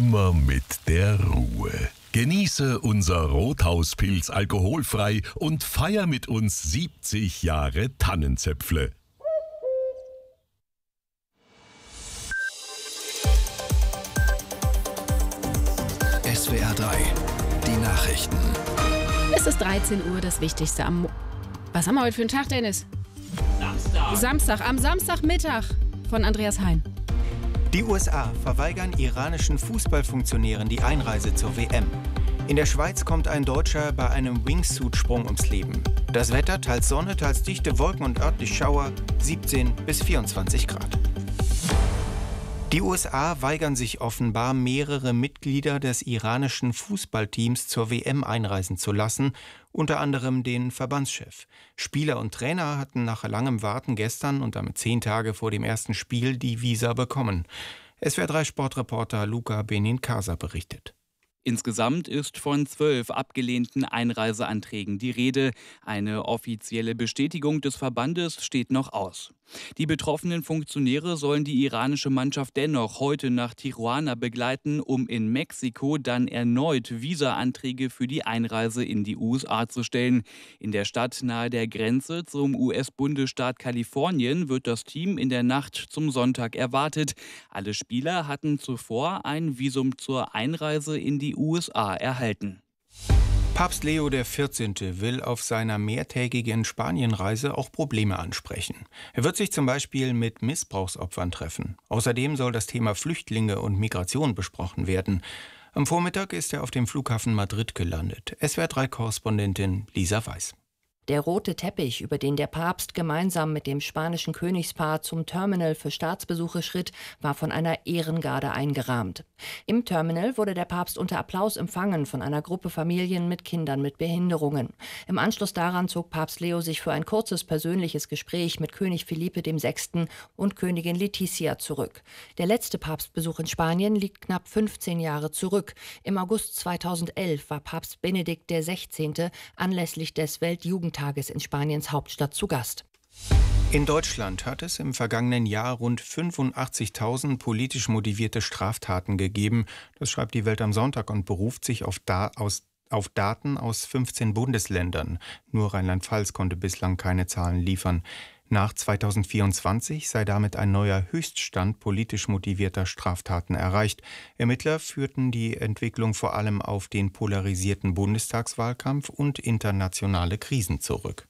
immer mit der Ruhe. Genieße unser Rothauspilz alkoholfrei und feier mit uns 70 Jahre Tannenzäpfle. SWR 3, die Nachrichten. Es ist 13 Uhr, das Wichtigste am... Was haben wir heute für einen Tag, Dennis? Am Samstagmittag von Andreas Hein. Die USA verweigern iranischen Fußballfunktionären die Einreise zur WM. In der Schweiz kommt ein Deutscher bei einem Wingsuit-Sprung ums Leben. Das Wetter, teils Sonne, teils dichte Wolken und örtlich Schauer, 17 bis 24 Grad. Die USA weigern sich offenbar, mehrere Mitglieder des iranischen Fußballteams zur WM einreisen zu lassen, unter anderem den Verbandschef. Spieler und Trainer hatten nach langem Warten gestern und damit 10 Tage vor dem ersten Spiel die Visa bekommen. SWR3-Sportreporter Luca Benincasa berichtet. Insgesamt ist von 12 abgelehnten Einreiseanträgen die Rede. Eine offizielle Bestätigung des Verbandes steht noch aus. Die betroffenen Funktionäre sollen die iranische Mannschaft dennoch heute nach Tijuana begleiten, um in Mexiko dann erneut Visa-Anträge für die Einreise in die USA zu stellen. In der Stadt nahe der Grenze zum US-Bundesstaat Kalifornien wird das Team in der Nacht zum Sonntag erwartet. Alle Spieler hatten zuvor ein Visum zur Einreise in die USA erhalten. Papst Leo XIV. Will auf seiner mehrtägigen Spanienreise auch Probleme ansprechen. Er wird sich zum Beispiel mit Missbrauchsopfern treffen. Außerdem soll das Thema Flüchtlinge und Migration besprochen werden. Am Vormittag ist er auf dem Flughafen Madrid gelandet. SWR3-Korrespondentin Lisa Weiß. Der rote Teppich, über den der Papst gemeinsam mit dem spanischen Königspaar zum Terminal für Staatsbesuche schritt, war von einer Ehrengarde eingerahmt. Im Terminal wurde der Papst unter Applaus empfangen von einer Gruppe Familien mit Kindern mit Behinderungen. Im Anschluss daran zog Papst Leo sich für ein kurzes persönliches Gespräch mit König Felipe VI. Und Königin Letizia zurück. Der letzte Papstbesuch in Spanien liegt knapp 15 Jahre zurück. Im August 2011 war Papst Benedikt XVI. Anlässlich des Weltjugendtages in Spaniens Hauptstadt zu Gast. In Deutschland hat es im vergangenen Jahr rund 85.000 politisch motivierte Straftaten gegeben. Das schreibt die Welt am Sonntag und beruft sich auf Daten aus 15 Bundesländern. Nur Rheinland-Pfalz konnte bislang keine Zahlen liefern. Nach 2024 sei damit ein neuer Höchststand politisch motivierter Straftaten erreicht. Ermittler führten die Entwicklung vor allem auf den polarisierten Bundestagswahlkampf und internationale Krisen zurück.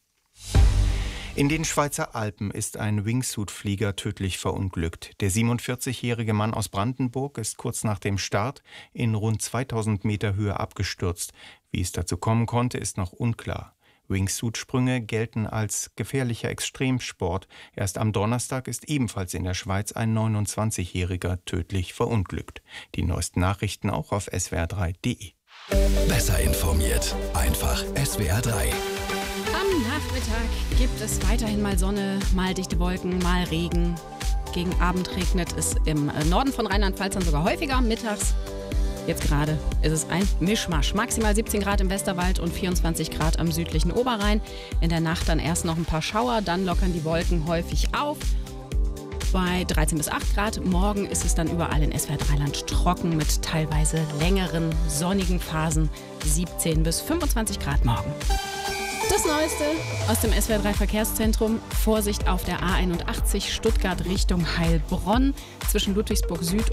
In den Schweizer Alpen ist ein Wingsuit-Flieger tödlich verunglückt. Der 47-jährige Mann aus Brandenburg ist kurz nach dem Start in rund 2000 Meter Höhe abgestürzt. Wie es dazu kommen konnte, ist noch unklar. Wingsuit-Sprünge gelten als gefährlicher Extremsport. Erst am Donnerstag ist ebenfalls in der Schweiz ein 29-Jähriger tödlich verunglückt. Die neuesten Nachrichten auch auf swr3.de. Besser informiert, einfach SWR 3. Am Nachmittag gibt es weiterhin mal Sonne, mal dichte Wolken, mal Regen. Gegen Abend regnet es im Norden von Rheinland-Pfalz dann sogar häufiger, mittags. Jetzt gerade ist es ein Mischmasch. Maximal 17 Grad im Westerwald und 24 Grad am südlichen Oberrhein. In der Nacht dann erst noch ein paar Schauer, dann lockern die Wolken häufig auf. Bei 13 bis 8 Grad. Morgen ist es dann überall in SWR3-Land trocken mit teilweise längeren sonnigen Phasen. 17 bis 25 Grad morgen. Das Neueste aus dem SWR3-Verkehrszentrum. Vorsicht auf der A81 Stuttgart Richtung Heilbronn zwischen Ludwigsburg Süd